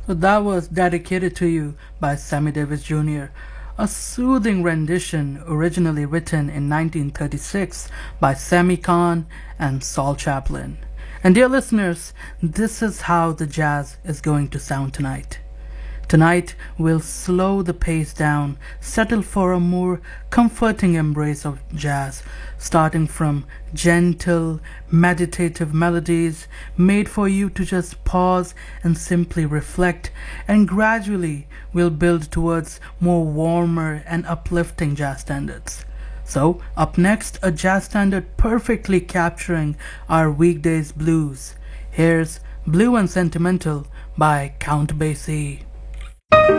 That was dedicated to you by Sammy Davis Jr., a soothing rendition originally written in 1936 by Sammy Cahn and Saul Chaplin. And dear listeners, this is how the jazz is going to sound tonight. Tonight, we'll slow the pace down, settle for a more comforting embrace of jazz, starting from gentle, meditative melodies made for you to just pause and simply reflect, and gradually we'll build towards more warmer and uplifting jazz standards. So, up next, a jazz standard perfectly capturing our weekdays blues. Here's Blue and Sentimental by Count Basie.